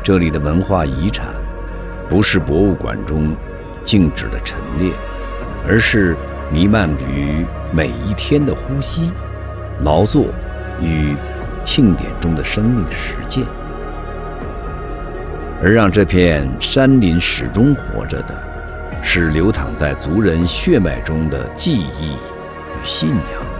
这里的文化遗产不是博物馆中静止的陈列，而是弥漫于每一天的呼吸、劳作与庆典中的生命实践。而让这片山林始终活着的，是流淌在族人血脉中的记忆与信仰。